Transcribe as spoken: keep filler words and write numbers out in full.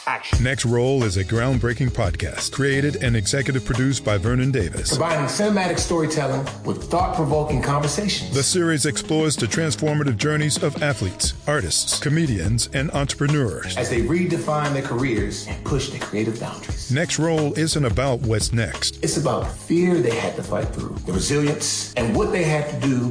action. Next Roll is a groundbreaking podcast created and executive produced by Vernon Davis. Combining cinematic storytelling with thought-provoking conversations. The series explores the transformative journeys of athletes, artists, comedians, and entrepreneurs as they redefine their careers and push their creative boundaries. Next Roll isn't about what's next. It's about the fear they had to fight through, the resilience, and what they had to do